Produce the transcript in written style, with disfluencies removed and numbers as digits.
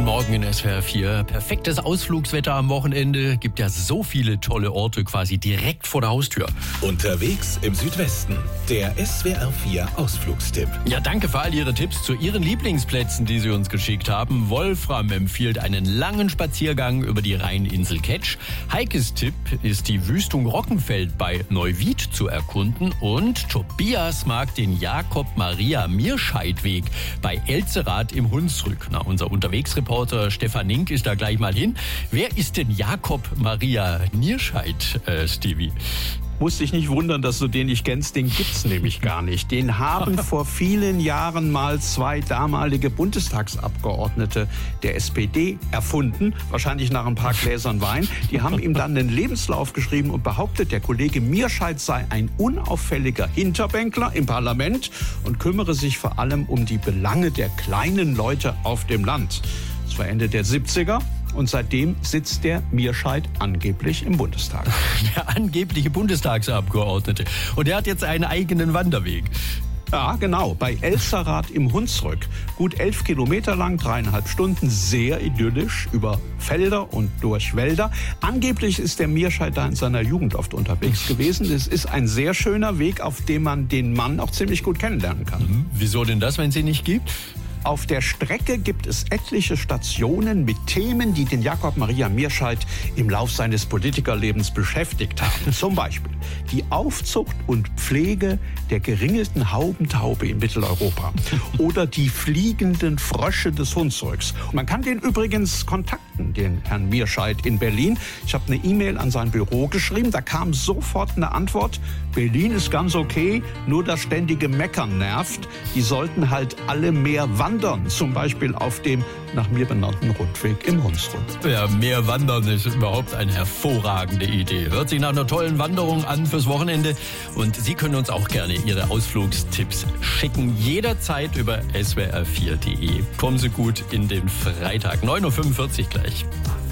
Guten Morgen in SWR 4. Perfektes Ausflugswetter am Wochenende. Gibt ja so viele tolle Orte quasi direkt vor der Haustür. Unterwegs im Südwesten. Der SWR 4 Ausflugstipp. Ja, danke für all Ihre Tipps zu Ihren Lieblingsplätzen, die Sie uns geschickt haben. Wolfram empfiehlt einen langen Spaziergang über die Rheininsel Ketsch. Heikes Tipp ist die Wüstung Rockenfeld bei Neuwied zu erkunden. Und Tobias mag den Jakob-Maria-Mierscheid-Weg bei Elzerath im Hunsrück. Na, unser Unterwegsreporter Stefan Nink ist da gleich mal hin. Wer ist denn Jakob-Maria-Mierscheid, Stevie? Musst dich nicht wundern, dass du den nicht kennst, den gibt's nämlich gar nicht. Den haben vor vielen Jahren mal zwei damalige Bundestagsabgeordnete der SPD erfunden, wahrscheinlich nach ein paar Gläsern Wein. Die haben ihm dann einen Lebenslauf geschrieben und behauptet, der Kollege Mierscheid sei ein unauffälliger Hinterbänkler im Parlament und kümmere sich vor allem um die Belange der kleinen Leute auf dem Land. Das war Ende der 70er. Und seitdem sitzt der Mierscheid angeblich im Bundestag. Der angebliche Bundestagsabgeordnete. Und er hat jetzt einen eigenen Wanderweg. Ja, genau, bei Elzerath im Hunsrück. Gut 11 Kilometer lang, 3,5 Stunden, sehr idyllisch, über Felder und durch Wälder. Angeblich ist der Mierscheid da in seiner Jugend oft unterwegs gewesen. Es ist ein sehr schöner Weg, auf dem man den Mann auch ziemlich gut kennenlernen kann. Wieso denn das, wenn es ihn nicht gibt? Auf der Strecke gibt es etliche Stationen mit Themen, die den Jakob-Maria-Mierscheid im Lauf seines Politikerlebens beschäftigt haben. Zum Beispiel die Aufzucht und Pflege der geringelten Haubentaube in Mitteleuropa oder die fliegenden Frösche des Hunsrücks. Man kann den übrigens kontakten, den Herrn Mierscheid in Berlin. Ich habe eine E-Mail an sein Büro geschrieben, da kam sofort eine Antwort. Berlin ist ganz okay, nur das ständige Meckern nervt. Die sollten halt alle mehr wandern, zum Beispiel auf dem nach mir benannten Rundweg im Hunsrück. Ja, mehr Wandern ist überhaupt eine hervorragende Idee. Hört sich nach einer tollen Wanderung an fürs Wochenende. Und Sie können uns auch gerne Ihre Ausflugstipps schicken. Jederzeit über swr4.de. Kommen Sie gut in den Freitag. 9.45 Uhr gleich.